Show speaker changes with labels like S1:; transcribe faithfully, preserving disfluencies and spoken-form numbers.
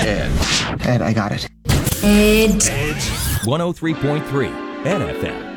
S1: Ed.
S2: Ed, I got it.
S3: Ed.
S4: one oh three point three N F M.